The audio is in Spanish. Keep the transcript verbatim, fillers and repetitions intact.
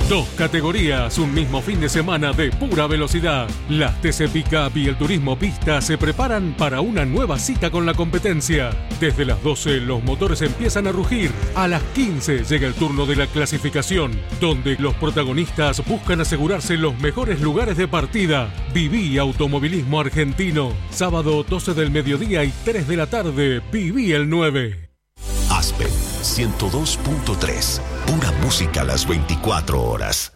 Dos categorías, un mismo fin de semana de pura velocidad. Las T C Pickup y el Turismo Pista se preparan para una nueva cita con la competencia. Desde las doce los motores empiezan a rugir. A las quince llega el turno de la clasificación, donde los protagonistas buscan asegurarse los mejores lugares de partida. Viví Automovilismo Argentino. Sábado doce del mediodía y tres de la tarde. Viví el nueve. Aspen ciento dos punto tres. Pura música a las veinticuatro horas.